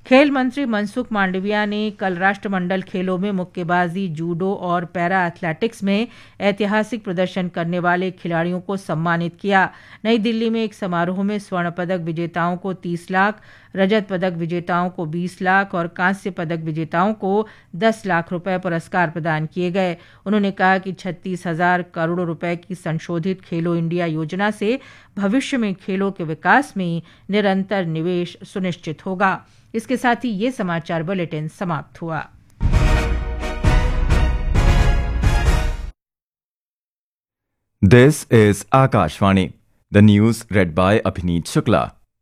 खेल मंत्री मनसुख मांडविया ने कल राष्ट्रमंडल खेलों में मुक्केबाजी, जूडो और पैरा एथलेटिक्स में ऐतिहासिक प्रदर्शन करने वाले खिलाड़ियों को सम्मानित किया। नई दिल्ली में एक समारोह में स्वर्ण पदक विजेताओं को 30 लाख, रजत पदक विजेताओं को 20 लाख और कांस्य पदक विजेताओं को 10 लाख रुपए पुरस्कार प्रदान किए गए। उन्होंने कहा कि 36,000 करोड़ रुपए की संशोधित खेलो इंडिया योजना से भविष्य में खेलों के विकास में निरंतर निवेश सुनिश्चित होगा। इसके साथ ही ये समाचार बुलेटिन समाप्त हुआ। This is Akashvani. The news read by Abhineet Shukla.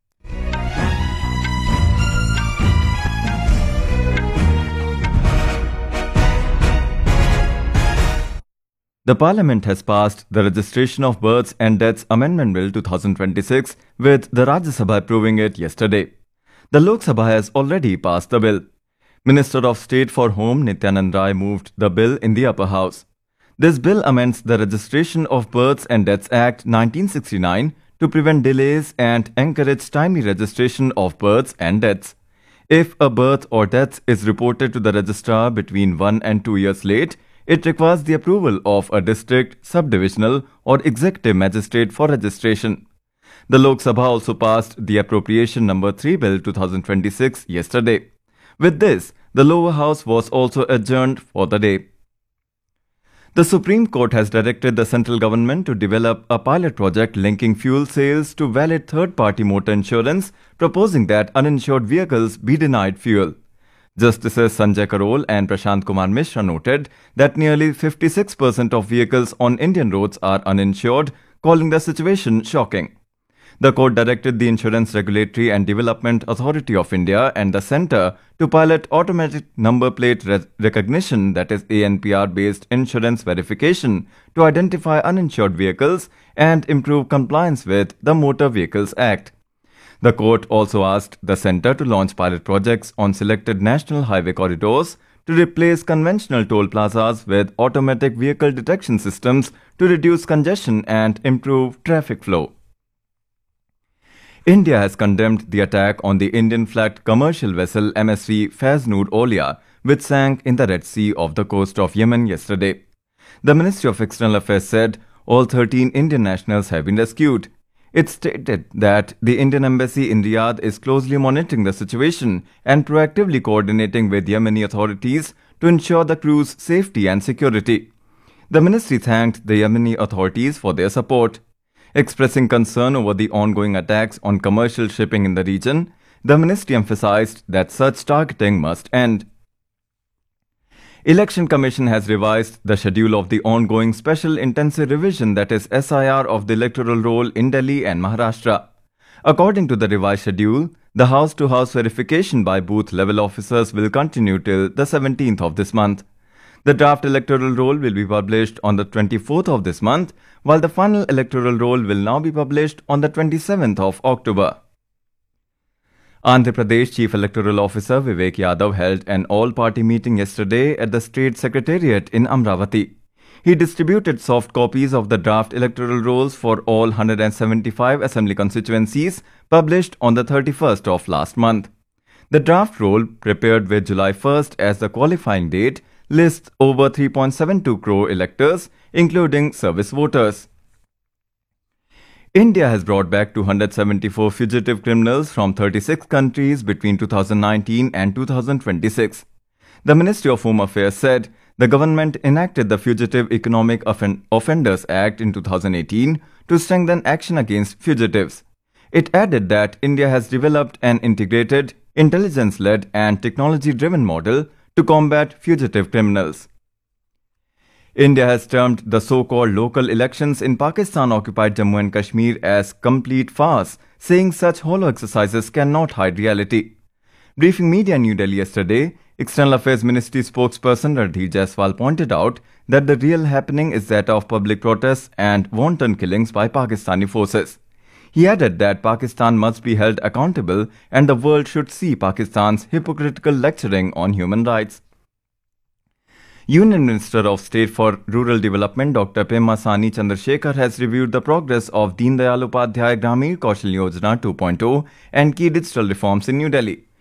The Parliament has passed the Registration of Births and Deaths Amendment Bill 2026, with the Rajya Sabha approving it yesterday. The Lok Sabha has already passed the bill. Minister of State for Home Nityanand Rai moved the bill in the upper house. This bill amends the Registration of Births and Deaths Act 1969 to prevent delays and encourage timely registration of births and deaths. If a birth or death is reported to the registrar between 1 and 2 years late, it requires the approval of a district, subdivisional or executive magistrate for registration. The Lok Sabha also passed the Appropriation Number 3 Bill 2026 yesterday. With this, the lower house was also adjourned for the day. The Supreme Court has directed the central government to develop a pilot project linking fuel sales to valid third-party motor insurance, proposing that uninsured vehicles be denied fuel. Justices Sanjay Karol and Prashant Kumar Mishra noted that nearly 56% of vehicles on Indian roads are uninsured, calling the situation shocking. The court directed the Insurance Regulatory and Development Authority of India and the Centre to pilot automatic number plate recognition, that is ANPR-based insurance verification, to identify uninsured vehicles and improve compliance with the Motor Vehicles Act. The court also asked the Centre to launch pilot projects on selected national highway corridors to replace conventional toll plazas with automatic vehicle detection systems to reduce congestion and improve traffic flow. India has condemned the attack on the Indian-flagged commercial vessel MSV Faiz Noor Aulia, which sank in the Red Sea off the coast of Yemen yesterday. The Ministry of External Affairs said all 13 Indian nationals have been rescued. It stated that the Indian embassy in Riyadh is closely monitoring the situation and proactively coordinating with Yemeni authorities to ensure the crew's safety and security. The ministry thanked the Yemeni authorities for their support. Expressing concern over the ongoing attacks on commercial shipping in the region, the ministry emphasized that such targeting must end. Election Commission has revised the schedule of the ongoing Special Intensive Revision, that is SIR, of the electoral roll in Delhi and Maharashtra. According to the revised schedule, the house-to-house verification by booth-level officers will continue till the 17th of this month. The draft electoral roll will be published on the 24th of this month, while the final electoral roll will now be published on the 27th of October. Andhra Pradesh Chief Electoral Officer Vivek Yadav held an all-party meeting yesterday at the State Secretariat in Amravati. He distributed soft copies of the draft electoral rolls for all 175 assembly constituencies published on the 31st of last month. The draft roll, prepared with July 1st as the qualifying date, lists over 3.72 crore electors, including service voters. India has brought back 274 fugitive criminals from 36 countries between 2019 and 2026. The Ministry of Home Affairs said the government enacted the Fugitive Economic Offenders Act in 2018 to strengthen action against fugitives. It added that India has developed an integrated, intelligence-led and technology-driven model to combat fugitive criminals. India has termed the so-called local elections in Pakistan-occupied Jammu and Kashmir as complete farce, saying such hollow exercises cannot hide reality. Briefing media in New Delhi yesterday, External Affairs Ministry spokesperson Ranveer Jaiswal pointed out that the real happening is that of public protests and wanton killings by Pakistani forces. He added that Pakistan must be held accountable and the world should see Pakistan's hypocritical lecturing on human rights. Union Minister of State for Rural Development Dr. Pemasani Chandrasekhar has reviewed the progress of Deen Dayal Upadhyay Gramin Kaushal Yojana 2.0 and key digital reforms in New Delhi.